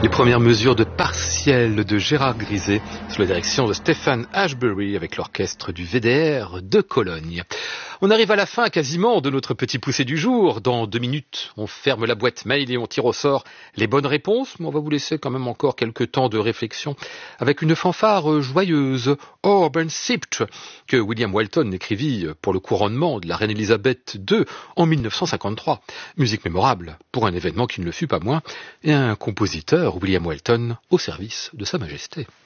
Les premières mesures de partiel de Gérard Griset sous la direction de Stéphane Ashbury avec l'orchestre du VDR de Cologne. On arrive à la fin quasiment de notre petit poussé du jour. Dans 2 minutes, on ferme la boîte mail et on tire au sort les bonnes réponses. Mais on va vous laisser quand même encore quelques temps de réflexion avec une fanfare joyeuse, Auburn Sipt, que William Walton écrivit pour le couronnement de la reine Elisabeth II en 1953. Musique mémorable pour un événement qui ne le fut pas moins, et un compositeur, William Walton, au service de Sa Majesté.